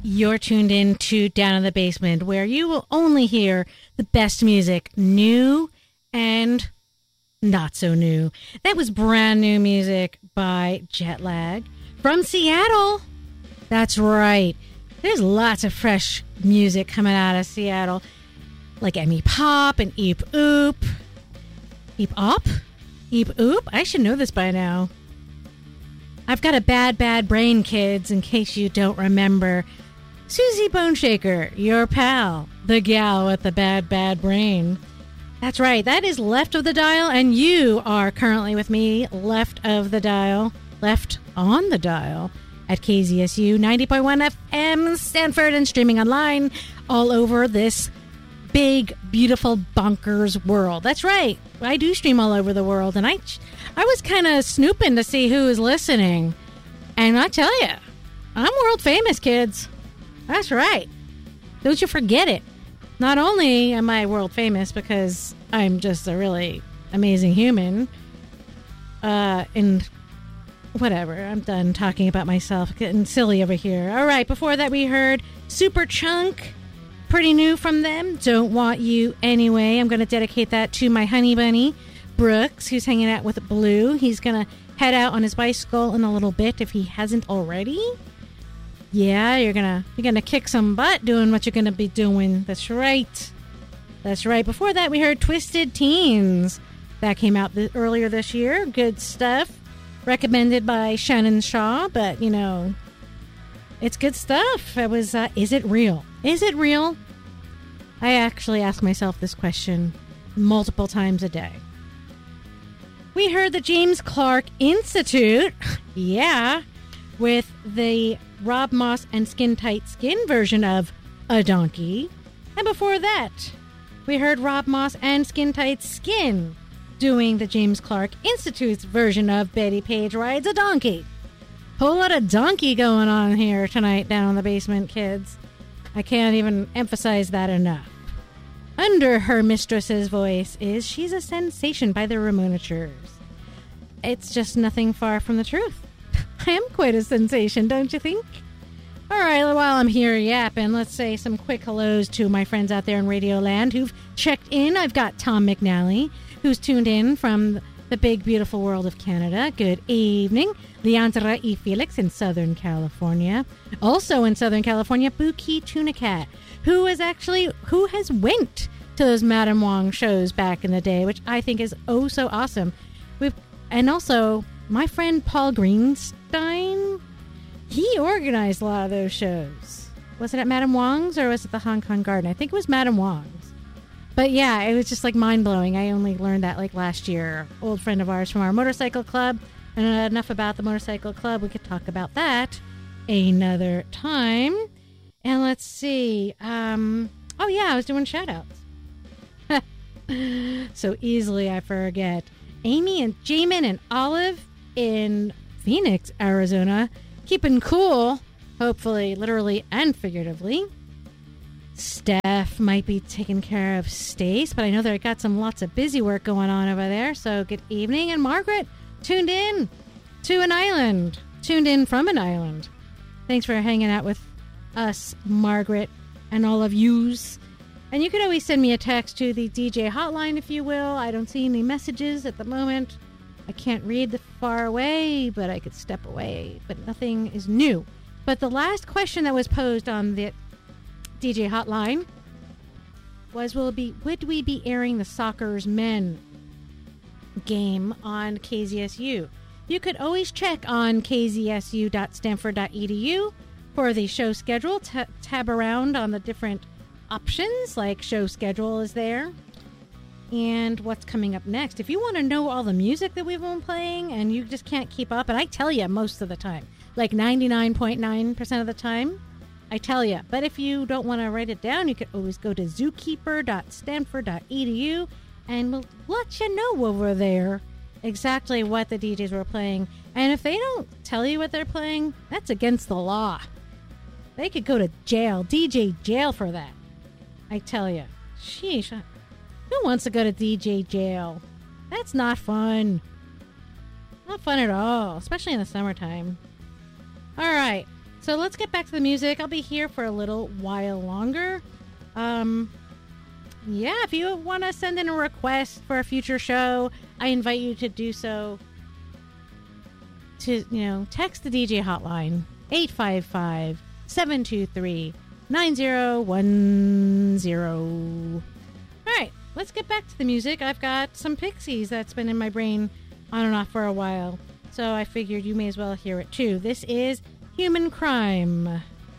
You're tuned in to Down in the Basement, where you will only hear the best music, new and not so new. That was brand new music by Jetlag from Seattle. That's right. There's lots of fresh music coming out of Seattle, like Emmy Pop and Eep Oop. Eep Op? Eep Oop? I should know this by now. I've got a bad brain, kids, in case you don't remember. Susie Boneshaker, your pal, the gal with the bad brain. That's right, that is Left of the Dial, and you are currently with me, left on the dial, at KZSU 90.1 FM, Stanford, and streaming online all over this big, beautiful, bonkers world. That's right, I do stream all over the world, and I was kind of snooping to see who was listening, and I tell you, I'm world famous, kids. That's right. Don't you forget it. Not only am I world famous because I'm just a really amazing human, and whatever, I'm done talking about myself, getting silly over here. All right, before that we heard Super Chunk, pretty new from them, Don't Want You Anyway. I'm going to dedicate that to my honey bunny, Brooks, who's hanging out with Blue. He's going to head out on his bicycle in a little bit if he hasn't already. Yeah, you're gonna kick some butt doing what you're gonna be doing. That's right. That's right. Before that, we heard Twisted Teens. That came out earlier this year. Good stuff. Recommended by Shannon Shaw, but, you know, it's good stuff. It was, is it real? Is it real? I actually ask myself this question multiple times a day. We heard the James Clark Institute. Yeah. With the Rob Moss and Skin Tight Skin version of A Donkey. And before that, we heard Rob Moss and Skin Tight Skin doing the James Clark Institute's version of Betty Page Rides a Donkey. Whole lot of donkey going on here tonight down in the basement, kids. I can't even emphasize that enough. Under her mistress's voice is She's a Sensation by the Ramonatures. It's just nothing far from the truth. I am quite a sensation, don't you think? All right, while I'm here yapping, let's say some quick hellos to my friends out there in Radio Land who've checked in. I've got Tom McNally, who's tuned in from the big, beautiful world of Canada. Good evening. Leandra E. Felix in Southern California. Also in Southern California, Buki Tunicat, who has went to those Madame Wong shows back in the day, which I think is oh so awesome. And also my friend Paul Greenstein, he organized a lot of those shows. Was it at Madame Wong's or was it the Hong Kong Garden? I think it was Madame Wong's. But yeah, it was just like mind-blowing. I only learned that like last year. Old friend of ours from our motorcycle club. And enough about the motorcycle club. We could talk about that another time. And let's see. Oh yeah, I was doing shout-outs. So easily I forget. Amy and Jamin and Olive in Phoenix, Arizona, keeping cool, hopefully, literally and figuratively. Steph might be taking care of Stace, but I know they've got lots of busy work going on over there, so good evening. And Margaret, tuned in to an island, tuned in from an island. Thanks for hanging out with us, Margaret, and all of yous. And you can always send me a text to the DJ hotline, if you will. I don't see any messages at the moment. I can't read the far away, but I could step away. But nothing is new. But the last question that was posed on the DJ hotline was, would we be airing the Soccer's Men game on KZSU? You could always check on kzsu.stanford.edu for the show schedule. Tab around on the different options, like show schedule is there. And what's coming up next. If you want to know all the music that we've been playing and you just can't keep up, and I tell you most of the time, like 99.9% of the time, I tell you. But if you don't want to write it down, you can always go to zookeeper.stanford.edu and we'll let you know over there exactly what the DJs were playing. And if they don't tell you what they're playing, that's against the law. They could go to jail, DJ jail for that. I tell you. Sheesh. Who wants to go to DJ jail? That's not fun. Not fun at all, especially in the summertime. All right. So let's get back to the music. I'll be here for a little while longer. Yeah, if you want to send in a request for a future show, I invite you to do so. To, text the DJ hotline, 855-723-9010. All right, let's get back to the music. I've got some Pixies that's been in my brain on and off for a while, so I figured you may as well hear it too. This is Human Crime.